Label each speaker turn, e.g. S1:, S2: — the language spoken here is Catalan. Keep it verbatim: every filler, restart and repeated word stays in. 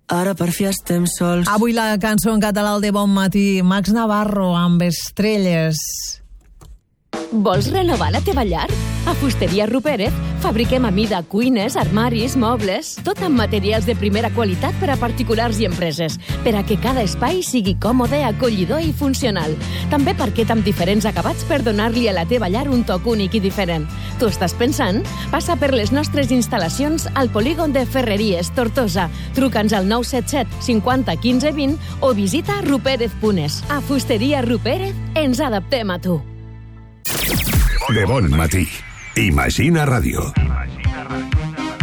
S1: ara per fi estem sols.
S2: Avui la cançó en català de Bon Matí, Max Navarro, amb Estrelles.
S3: Vols renovar la teva llar? A Fusteria Rupérez fabriquem a mida cuines, armaris, mobles, tot amb materials de primera qualitat per a particulars i empreses, per a que cada espai sigui còmode, acollidor i funcional. També parquet amb diferents acabats per donar-li a la teva llar un toc únic i diferent. Tu estàs pensant? Passa per les nostres instal·lacions al polígon de Ferreries, Tortosa. Truca'ns al nou set set cinquanta quinze vint o visita rupérez punt es. A Fusteria Rupérez ens adaptem a tu.
S4: De Bon Matí. Imagina Ràdio.